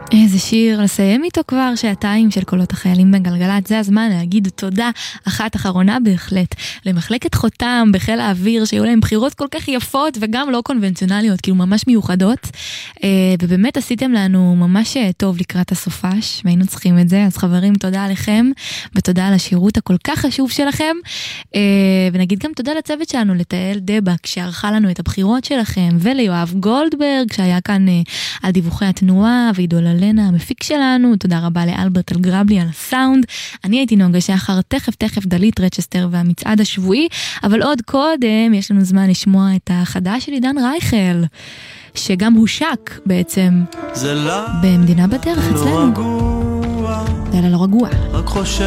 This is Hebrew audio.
איזה שיר, לסיים איתו כבר שעתיים של קולות החיילים בגלגלת. זה הזמן להגיד תודה אחת אחרונה בהחלט למחלקת חותם בחיל האוויר, שהיו להם בחירות כל כך יפות וגם לא קונבנציונליות, כאילו ממש מיוחדות, ובאמת עשיתם לנו ממש טוב לקראת הסופש, והיינו צריכים את זה. אז חברים, תודה עליכם ותודה על השירות הכל כך חשוב שלכם, ונגיד גם תודה לצוות שלנו, לתאל דבק שערכה לנו את הבחירות שלכם, וליואב גולדברג שהיה כאן על דיווחי התנועה, ועידו ללנה המפיק שלנו. תודה רבה לאלברט אלגרבלי על הסאונד. אני הייתי נוגה שחר, תכף דלית רצ'סטר והמצעד השבועי, אבל עוד קודם יש לנו זמן לשמוע את החדש של עידן רייכל, שגם הושק בעצם במדינה בדרך אצלנו. לילה לא רגוע.